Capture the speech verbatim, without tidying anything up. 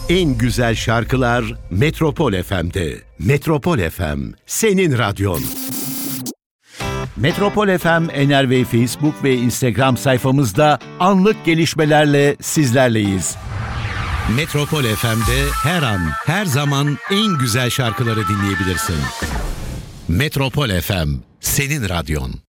En güzel şarkılar Metropol F M'de. Metropol F M, senin radyon. Metropol F M, Enerve Facebook ve Instagram sayfamızda anlık gelişmelerle sizlerleyiz. Metropol F M'de her an, her zaman en güzel şarkıları dinleyebilirsin. Metropol F M, senin radyon.